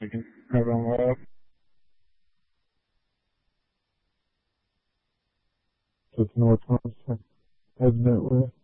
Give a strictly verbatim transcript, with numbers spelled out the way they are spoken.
I can have it on loud. So it's North Thompson. Heading that way.